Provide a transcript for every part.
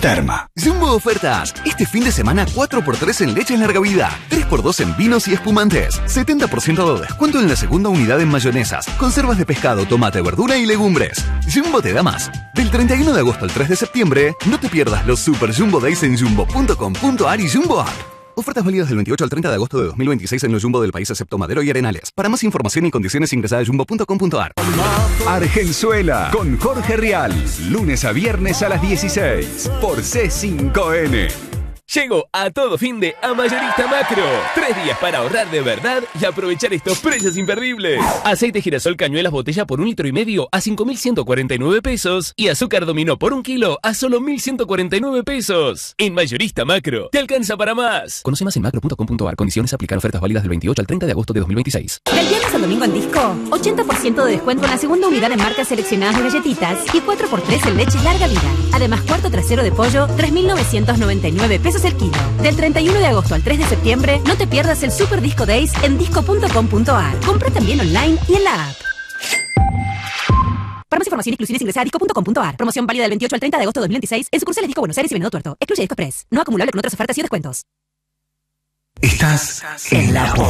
Terma. Jumbo Ofertas. Este fin de semana 4x3 en leche en larga vida, 3x2 en vinos y espumantes, 70% de descuento en la segunda unidad en mayonesas, conservas de pescado, tomate, verdura y legumbres. Jumbo te da más. Del 31 de agosto al 3 de septiembre, no te pierdas los Super Jumbo Days en jumbo.com.ar y Jumbo App. Ofertas válidas del 28 al 30 de agosto de 2026 en los Jumbo del país excepto Madero y Arenales. Para más información y condiciones ingresa a jumbo.com.ar. Argenzuela con Jorge Rial. Lunes a viernes a las 16 por C5N. Llegó a todo fin de a Mayorista Macro. 3 días para ahorrar de verdad y aprovechar estos precios imperdibles. Aceite girasol cañuelas botella por 1,5 litros a 5.149 pesos. Y azúcar dominó por 1 kilo a solo 1.149 pesos. En Mayorista Macro, te alcanza para más. Conoce más en macro.com.ar. Condiciones aplicar. Ofertas válidas del 28 al 30 de agosto de 2026. Del viernes al domingo en Disco, 80% de descuento en la segunda unidad en marcas seleccionadas de galletitas y 4x3 en leche larga vida. Además, cuarto trasero de pollo, 3.999 pesos el kilo. Del 31 de agosto al 3 de septiembre, no te pierdas el Super Disco Days en disco.com.ar. Compra también online y en la app. Para más información y exclusiones ingresa a disco.com.ar. Promoción válida del 28 al 30 de agosto de 2026 en sucursales Disco Buenos Aires y Venado Tuerto. Excluye Disco Express. No acumulable con otras ofertas y descuentos. Estás en la Pop.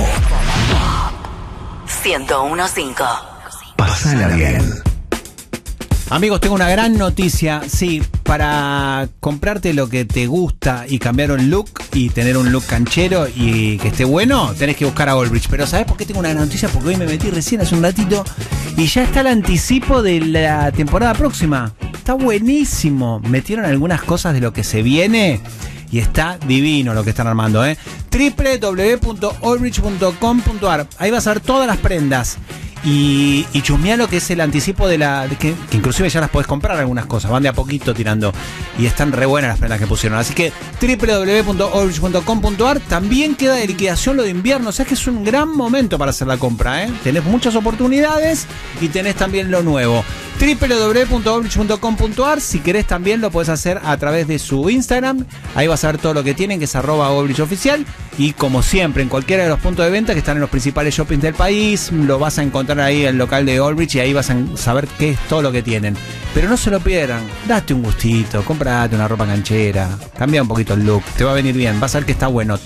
101.5. Pásala bien. Amigos, tengo una gran noticia. Sí, para comprarte lo que te gusta y cambiar un look y tener un look canchero y que esté bueno, tenés que buscar a Allbridge. Pero ¿sabés por qué tengo una gran noticia? Porque hoy me metí recién hace un ratito y ya está el anticipo de la temporada próxima. Está buenísimo. Metieron algunas cosas de lo que se viene y está divino lo que están armando, www.allbridge.com.ar. Ahí vas a ver todas las prendas. Y chusmeá lo que es el anticipo de que inclusive ya las podés comprar algunas cosas, van de a poquito tirando y están re buenas las prendas que pusieron, así que www.allbridge.com.ar. También queda de liquidación lo de invierno, o sea que es un gran momento para hacer la compra, tenés muchas oportunidades y tenés también lo nuevo. www.allbridge.com.ar. Si querés también lo podés hacer a través de su Instagram, ahí vas a ver todo lo que tienen, que es @allbridgeoficial, y como siempre en cualquiera de los puntos de venta que están en los principales shoppings del país, lo vas a encontrar ahí en el local de Allbridge y ahí vas a saber qué es todo lo que tienen. Pero no se lo pierdan, date un gustito, comprate una ropa canchera, cambia un poquito el look, te va a venir bien, vas a ver que está bueno.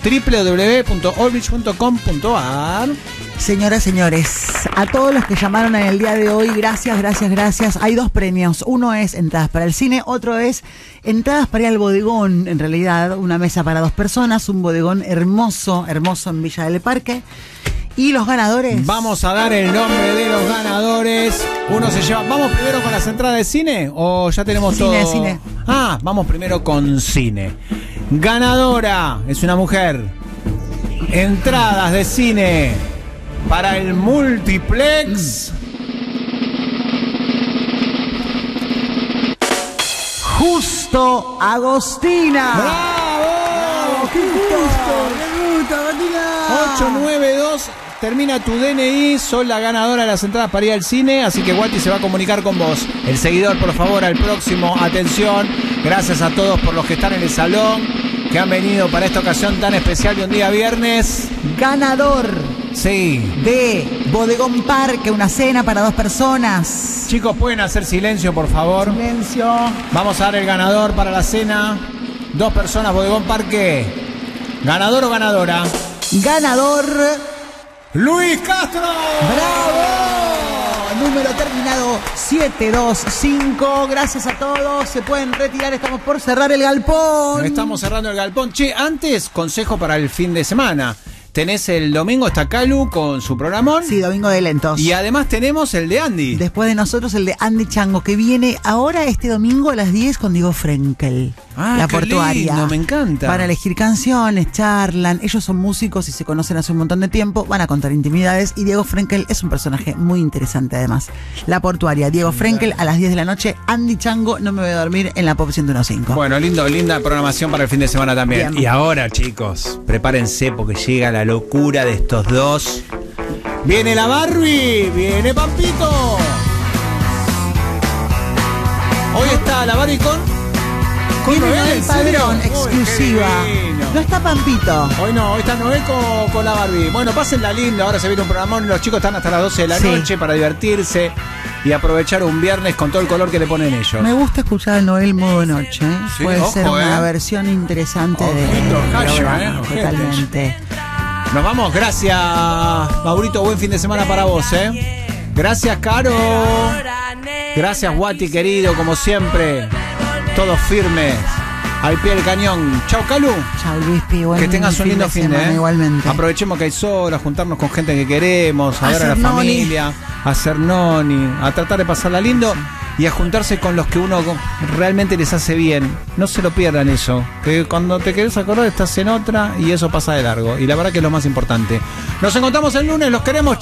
www.allbridge.com.ar. Señoras, señores, a todos los que llamaron en el día de hoy, gracias. Hay 2 premios. Uno es entradas para el cine, otro es entradas para ir al bodegón. En realidad, una mesa para 2 personas, un bodegón hermoso en Villa del Parque. Y los ganadores. Vamos a dar el nombre de los ganadores. Uno se lleva. ¿Vamos primero con las entradas de cine o ya tenemos todo? Cine. Vamos primero con cine. Ganadora es una mujer. Entradas de cine para el multiplex. Justo Agostina. ¡Bravo! ¡Qué gusto! Agostina! 892. Termina tu DNI, sos la ganadora de las entradas para ir al cine, así que Walti se va a comunicar con vos. El seguidor, por favor, al próximo. Atención, gracias a todos por los que están en el salón, que han venido para esta ocasión tan especial de un día viernes. Ganador. Sí. De Bodegón Parque, una cena para 2 personas. Chicos, ¿pueden hacer silencio, por favor? Silencio. Vamos a dar el ganador para la cena. 2 personas, Bodegón Parque. ¿Ganador o ganadora? Ganador. ¡Luis Castro! ¡Bravo! Número terminado 725. Gracias a todos. Se pueden retirar. Estamos por cerrar el galpón. Estamos cerrando el galpón. Che, antes, consejo para el fin de semana. Tenés el domingo, está Calu con su programón. Sí, Domingo de Lentos. Y además tenemos el de Andy. Después de nosotros el de Andy Chango, que viene ahora este domingo a las 10 con Diego Frenkel. La qué portuaria. lindo, me encanta. Van a elegir canciones, charlan. Ellos son músicos y se conocen hace un montón de tiempo. Van a contar intimidades y Diego Frenkel es un personaje muy interesante además. La portuaria, Diego Frenkel a las 10 de la noche. Andy Chango, no me voy a dormir en la Pop 101.5. Bueno, linda programación para el fin de semana también. Bien. Y ahora, chicos, prepárense porque llega la locura de estos dos. Viene la Barbie, viene Pampito. Hoy está la Barbie con Viene Noel, Noel ¿en serio? Padrón, Uy, exclusiva. qué divino. No está Pampito. Hoy no, hoy está Noel con la Barbie. Bueno, pásenla lindo, ahora se viene un programón, los chicos están hasta las 12 de la Sí. noche para divertirse y aprovechar un viernes con todo el color que le ponen ellos. Me gusta escuchar a Noel modo noche. Sí, Puede ojo, ser una versión interesante Ojito, de Jayo, programa, ojete. totalmente. Nos vamos, gracias Maurito, buen fin de semana para vos, Gracias, Caro. Gracias, Guati, querido, como siempre. Todos firmes, al pie del cañón. Chau, Calu. Chao, Luispi. Buen Que tengas un lindo fin de semana, igualmente. Aprovechemos que hay sol, a juntarnos con gente que queremos, a ver a la hacer noni. familia, a hacer noni, a tratar de pasarla lindo y a juntarse con los que uno realmente les hace bien. No se lo pierdan eso, que cuando te querés acordar estás en otra y eso pasa de largo. Y la verdad que es lo más importante. Nos encontramos el lunes, los queremos.